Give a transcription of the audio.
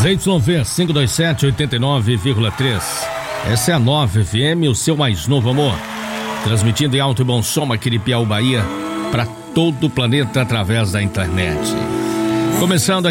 ZYV 527 89,3. Essa é a 9 FM, o seu mais novo amor. Transmitindo em alto e bom som aqui de Piauí, Bahia, para todo o planeta através da internet. Começando